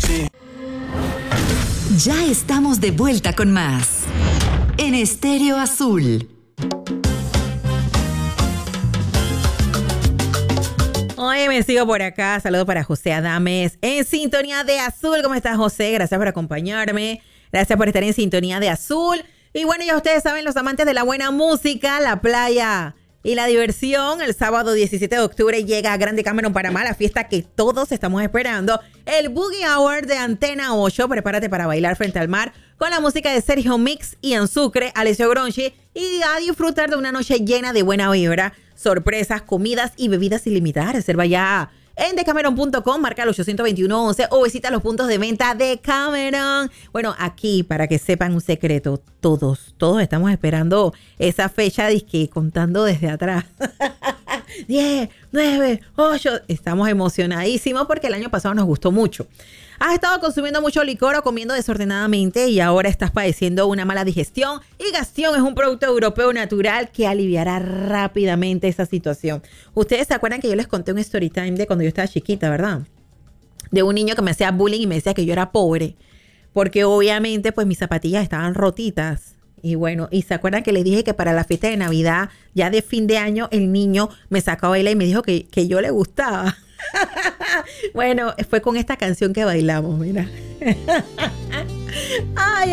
Ya estamos de vuelta con más en Estéreo Azul. Oye, me sigo por acá. Saludos para José Adames en sintonía de Azul. ¿Cómo estás, José? Gracias por acompañarme. Gracias por estar en sintonía de Azul. Y bueno, ya ustedes saben, los amantes de la buena música, la playa y la diversión. El sábado 17 de octubre llega a Grande Cameron, Panamá, la fiesta que todos estamos esperando. El Boogie Hour de Antena 8. Prepárate para bailar frente al mar con la música de Sergio Mix, Ian Sucre, Alessio Gronchi y a disfrutar de una noche llena de buena vibra, sorpresas, comidas y bebidas ilimitadas. Reserva ya en decameron.com, marca el 821-11 o visita los puntos de venta de Cameron. Bueno, aquí, para que sepan un secreto, todos estamos esperando esa fecha, disque contando desde atrás. 10, 9, 8. Estamos emocionadísimos porque el año pasado nos gustó mucho. Has estado consumiendo mucho licor o comiendo desordenadamente y ahora estás padeciendo una mala digestión. Y Gastón es un producto europeo natural que aliviará rápidamente esa situación. Ustedes se acuerdan que yo les conté un story time de cuando yo estaba chiquita, ¿verdad? De un niño que me hacía bullying y me decía que yo era pobre. Porque obviamente pues mis zapatillas estaban rotitas. Y bueno, y se acuerdan que les dije que para la fiesta de Navidad, ya de fin de año, el niño me sacó a bailar y me dijo que yo le gustaba. Bueno, fue con esta canción que bailamos, mira. Ay,